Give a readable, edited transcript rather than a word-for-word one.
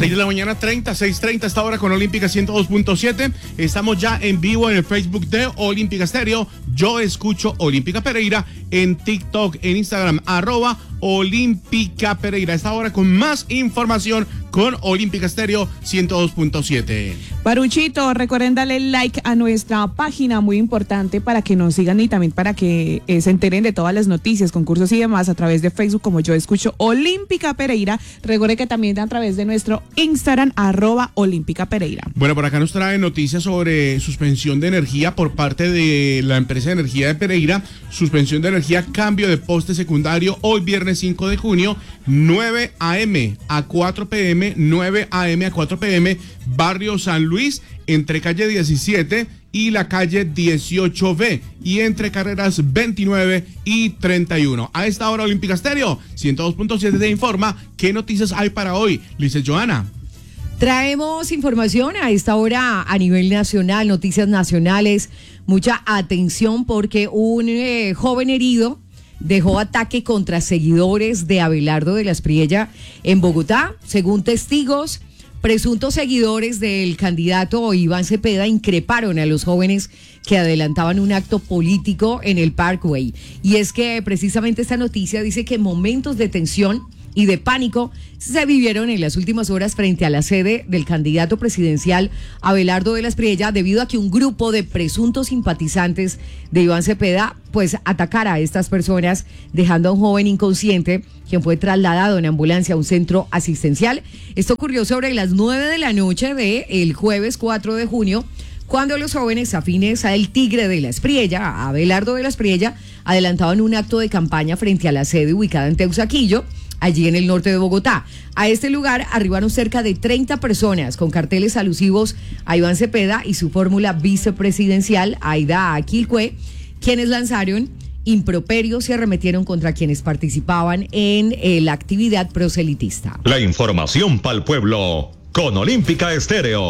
6 de la mañana, 6:30 esta hora con Olímpica 102.7. Estamos ya en vivo en el Facebook de Olímpica Estéreo. Yo escucho Olímpica Pereira en TikTok, en Instagram, @Olímpica Pereira. Esta hora con más información con Olímpica Estéreo 102.7. Baruchito, recuerden darle like a nuestra página, muy importante para que nos sigan y también para que se enteren de todas las noticias, concursos y demás a través de Facebook, como Yo escucho Olímpica Pereira. Recuerde que también a través de nuestro Instagram, @Olímpica Pereira. Bueno, por acá nos trae noticias sobre suspensión de energía por parte de la empresa de energía de Pereira. Suspensión de energía, cambio de poste secundario hoy viernes 5 de junio, 9 a.m. a 4 p.m., 9 a.m. a 4 p.m., barrio San Luis, entre calle 17 y la calle 18B, y entre carreras 29 y 31. A esta hora, Olímpica Estéreo 102.7 te informa qué noticias hay para hoy. Lice Joana. Traemos información a esta hora a nivel nacional, noticias nacionales. Mucha atención porque un joven herido dejó ataque contra seguidores de Abelardo de la Espriella en Bogotá. Según testigos, presuntos seguidores del candidato Iván Cepeda increparon a los jóvenes que adelantaban un acto político en el Parkway. Y es que precisamente esta noticia dice que momentos de tensión y de pánico se vivieron en las últimas horas frente a la sede del candidato presidencial Abelardo de la Espriella, debido a que un grupo de presuntos simpatizantes de Iván Cepeda pues atacara a estas personas, dejando a un joven inconsciente, quien fue trasladado en ambulancia a un centro asistencial. Esto ocurrió sobre las 9 de la noche del jueves 4 de junio, cuando los jóvenes afines a El Tigre de la Espriella, a Abelardo de la Espriella, adelantaban un acto de campaña frente a la sede ubicada en Teusaquillo, allí en el norte de Bogotá. A este lugar arribaron cerca de 30 personas con carteles alusivos a Iván Cepeda y su fórmula vicepresidencial, Aida Aquilcue, quienes lanzaron improperios y arremetieron contra quienes participaban en la actividad proselitista. La información para el pueblo con Olímpica Estéreo.